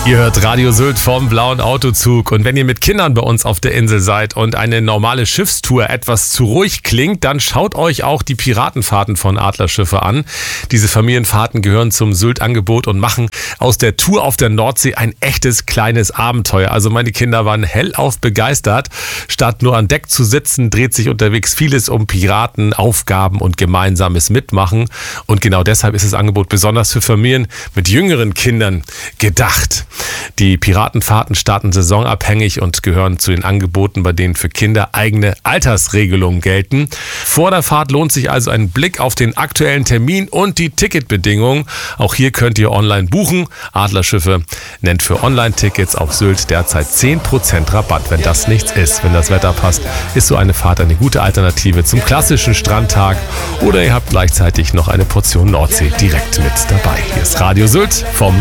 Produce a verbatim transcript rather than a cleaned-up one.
Ihr hört Radio Sylt vom blauen Autozug, und wenn ihr mit Kindern bei uns auf der Insel seid und eine normale Schiffstour etwas zu ruhig klingt, dann schaut euch auch die Piratenfahrten von Adlerschiffe an. Diese Familienfahrten gehören zum Sylt-Angebot und machen aus der Tour auf der Nordsee ein echtes kleines Abenteuer. Also meine Kinder waren hellauf begeistert. Statt nur an Deck zu sitzen, dreht sich unterwegs vieles um Piraten, Aufgaben und gemeinsames Mitmachen. Und genau deshalb ist das Angebot besonders für Familien mit jüngeren Kindern gedacht. Die Piratenfahrten starten saisonabhängig und gehören zu den Angeboten, bei denen für Kinder eigene Altersregelungen gelten. Vor der Fahrt lohnt sich also ein Blick auf den aktuellen Termin und die Ticketbedingungen. Auch hier könnt ihr online buchen. Adlerschiffe nennt für Online-Tickets auf Sylt derzeit zehn Prozent Rabatt. Wenn das nichts ist, wenn das Wetter passt, ist so eine Fahrt eine gute Alternative zum klassischen Strandtag, oder ihr habt gleichzeitig noch eine Portion Nordsee direkt mit dabei. Hier ist Radio Sylt vom